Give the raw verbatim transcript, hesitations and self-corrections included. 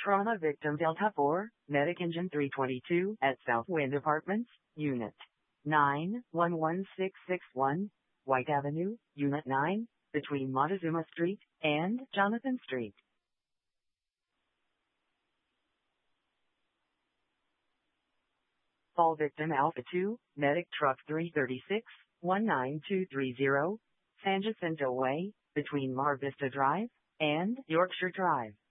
Trauma victim Delta four, Medic Engine three twenty-two at Southwind Apartments, Unit nine one one six six one, White Avenue, Unit nine, between Montezuma Street and Jonathan Street. Fall victim Alpha two, Medic Truck three thirty-six, one nine two three zero, San Jacinto Way, between Mar Vista Drive and Yorkshire Drive.